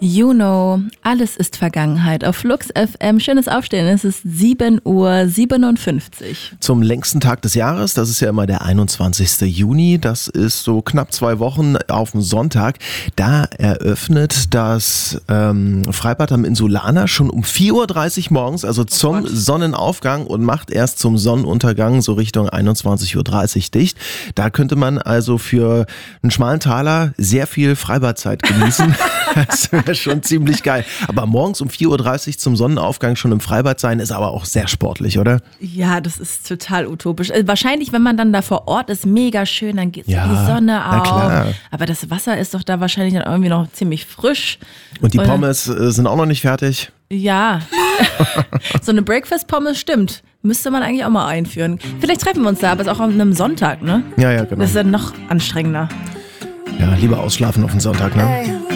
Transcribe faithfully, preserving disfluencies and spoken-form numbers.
You know, alles ist Vergangenheit. Auf Flux F M, schönes Aufstehen, es ist sieben Uhr siebenundfünfzig. Zum längsten Tag des Jahres, das ist ja immer der einundzwanzigsten Juni, das ist so knapp zwei Wochen auf dem Sonntag. Da eröffnet das ähm, Freibad am Insulaner schon um vier Uhr dreißig morgens, also zum oh Sonnenaufgang und macht erst zum Sonnenuntergang so Richtung einundzwanzig Uhr dreißig dicht. Da könnte man also für einen schmalen Taler sehr viel Freibadzeit genießen. Das wäre schon ziemlich geil. Aber morgens um vier Uhr dreißig zum Sonnenaufgang schon im Freibad sein, ist aber auch sehr sportlich, oder? Ja, das ist total utopisch. Also wahrscheinlich, wenn man dann da vor Ort ist, mega schön, dann geht Ja, die Sonne na auf. klar. Aber das Wasser ist doch da wahrscheinlich dann irgendwie noch ziemlich frisch. Und die Und- Pommes äh, sind auch noch nicht fertig. Ja, so eine Breakfast-Pommes stimmt. Müsste man eigentlich auch mal einführen. Vielleicht treffen wir uns da, aber es ist auch an einem Sonntag, ne? Ja, ja, genau. Das ist dann noch anstrengender. Ja, lieber ausschlafen auf den Sonntag, ne?